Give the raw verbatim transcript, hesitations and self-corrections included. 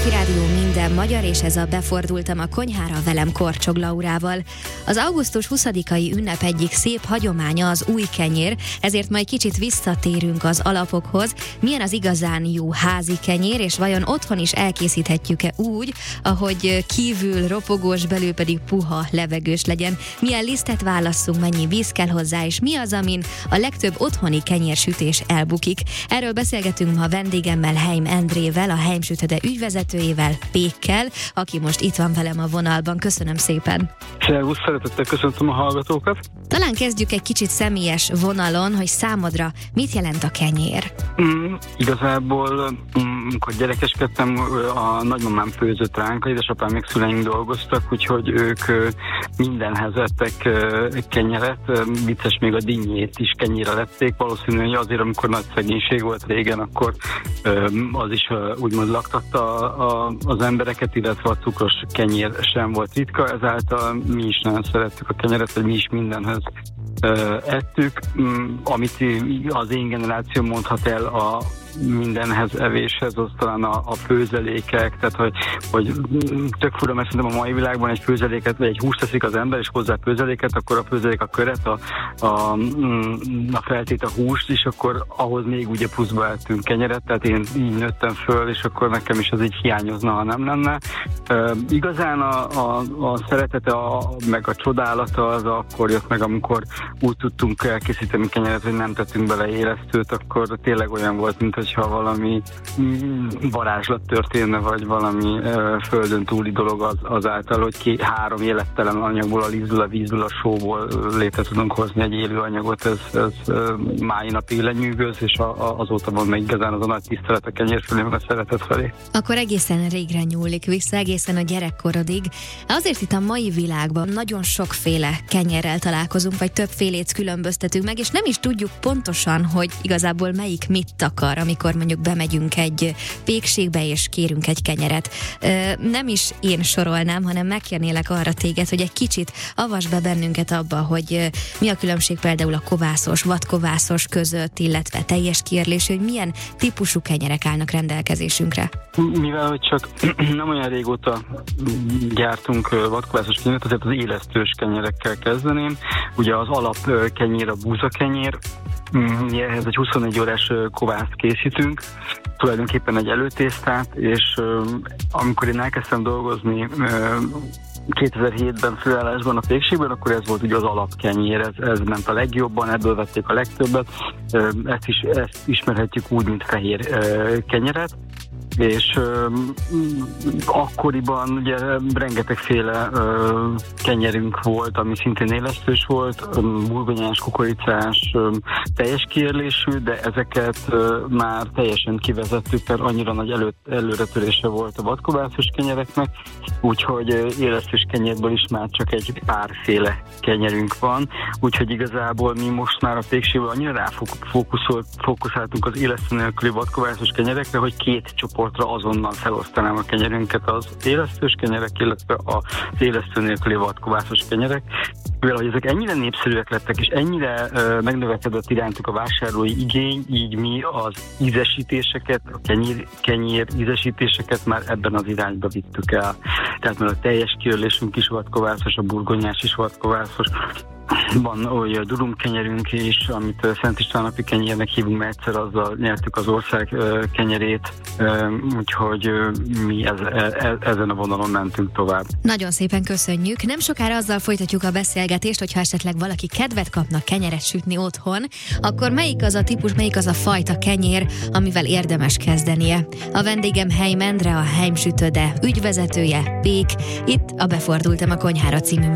Petőfi Rádió minden magyar, és ez a Befordultam a konyhára velem Korcsog Laurával. Az augusztus huszadikai ünnep egyik szép hagyománya az új kenyér, ezért majd kicsit visszatérünk az alapokhoz. Milyen az igazán jó házi kenyér, és vajon otthon is elkészíthetjük-e úgy, ahogy kívül ropogós, belül pedig puha, levegős legyen? Milyen lisztet válasszunk, mennyi víz kell hozzá, és mi az, amin a legtöbb otthoni kenyérsütés elbukik? Erről beszélgetünk ma vendégemmel, Heim Endrével, a Heim Sütöde ügyvezetőjével, Pékkel, aki most itt van velem a vonalban. Köszönöm szépen! Szervusz, szeretettel köszöntöm a hallgatókat! Talán kezdjük egy kicsit személyes vonalon, hogy számodra mit jelent a kenyér? Mm, igazából, amikor gyerekeskedtem, a nagymamám főzött ránk, a édesapám még szüleink dolgoztak, úgyhogy ők mindenhez ettek kenyeret, vicces, még a dinnyét is kenyére lették. Valószínűleg azért, amikor nagy szegénység volt régen, akkor az is úgymond laktatta a, az embereket, illetve a cukros kenyér sem volt ritka, ezáltal mi is nagyon szerettük a kenyeret, hogy mi is mindenhez ettük. Amit az én generáció mondhat el a mindenhez evéshez, az talán a, a főzelékek, tehát hogy, hogy tök fura, mert szerintem a mai világban egy főzeléket, vagy egy húst teszik az ember, és hozzá főzeléket, akkor a főzelék a köret, a, a, a feltét a húst, és akkor ahhoz még ugye pluszba ettünk kenyeret, tehát én így nőttem föl, és akkor nekem is az így hiányozna, ha nem lenne. E, igazán a, a, a szeretete, a, meg a csodálata az akkor jött meg, amikor úgy tudtunk elkészíteni kenyeret, hogy nem tettünk bele élesztőt, akkor tényleg olyan volt, mint hogyha valami varázslat történne, vagy valami ö, földön túli dolog az, azáltal, hogy két, három élettelen anyagból, a lízből, a vízből, a sóból létre tudunk hozni egy élő anyagot, ez, ez ö, máj napig lenyűgöz, és a, a, azóta van meg igazán az a nagy tisztelet a kenyér felé, meg a szeretet felé. Akkor egészen régre nyúlik vissza, egészen a gyerekkorodig. Azért itt a mai világban nagyon sokféle kenyérrel találkozunk, vagy többfélét különböztetünk meg, és nem is tudjuk pontosan, hogy igazából melyik mit takar, amikor mondjuk bemegyünk egy pékségbe és kérünk egy kenyeret. Nem is én sorolnám, hanem megkérnélek arra téged, hogy egy kicsit avasd be bennünket abba, hogy mi a különbség például a kovászos, vadkovászos között, illetve teljes kiérlésű, hogy milyen típusú kenyerek állnak rendelkezésünkre. Mivel, hogy csak nem olyan régóta gyártunk vadkovászos kenyeret, azért az élesztős kenyerekkel kezdeném. Ugye az alap kenyér a búzakenyér, ehhez egy huszonnégy órás kovászt készítünk, tulajdonképpen egy előtésztát, és uh, amikor én elkezdtem dolgozni uh, kétezer-hétben főállásban a pékségben, akkor ez volt ugye az alapkenyér, ez, ez ment a legjobban, ebből vették a legtöbbet, uh, ezt, is, ezt ismerhetjük úgy, mint fehér uh, kenyeret, és uh, akkoriban ugye rengetegféle uh, kenyerünk volt, ami szintén élesztős volt, um, burgonyás, kukoricás, um, teljes kiérlésű, de ezeket uh, már teljesen kivezettük, mert annyira nagy elő, előretörése volt a vadkovászos kenyereknek, úgyhogy uh, élesztős kenyérből is már csak egy párféle kenyerünk van, úgyhogy igazából mi most már a pékségben annyira ráfókuszáltunk az élesztő nélküli vadkovászos kenyerekre, hogy két csoport azonnal felosztanám a kenyerünket, az élesztős kenyerek, illetve az élesztő nélküli vadkovászos kenyerek. Mivel, hogy ezek ennyire népszerűek lettek, és ennyire uh, megnövekedett irántuk a vásárlói igény, így mi az ízesítéseket, a kenyér, kenyér ízesítéseket már ebben az irányba vittük el. Tehát mert a teljes kiörlésünk is vadkovászos, a burgonyás is vadkovászos, van olyan durumkenyerünk is, amit Szent István napi kenyérnek hívunk, mert egyszer azzal nyertük az ország kenyerét, úgyhogy mi ez, e, ezen a vonalon mentünk tovább. Nagyon szépen köszönjük. Nem sokára azzal folytatjuk a beszélgetést, hogyha esetleg valaki kedvet kapna kenyeret sütni otthon, akkor melyik az a típus, melyik az a fajta kenyér, amivel érdemes kezdenie. A vendégem Heim Endre, a Heim Sütöde ügyvezetője, Pék, itt a Befordultam a konyhára című